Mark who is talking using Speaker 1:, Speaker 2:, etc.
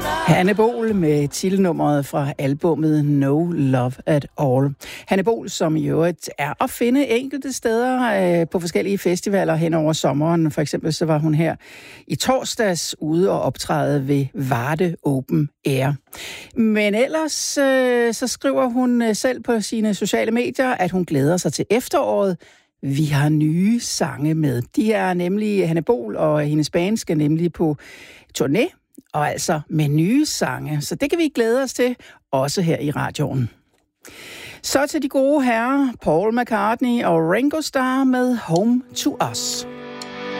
Speaker 1: Hanne Bol med titelnummeret fra albummet No Love at All. Hanne Bol, som i øvrigt er at finde enkelte steder på forskellige festivaler hen over sommeren. For eksempel så var hun her i torsdags ude og optræde ved Varde Open Air. Men ellers så skriver hun selv på sine sociale medier, at hun glæder sig til efteråret. Vi har nye sange med. De er nemlig, Hanne Bol og hendes band skal nemlig på turné, og altså med nye sange. Så det kan vi glæde os til, også her i radioen. Så til de gode herrer, Paul McCartney og Ringo Starr med Home to Us.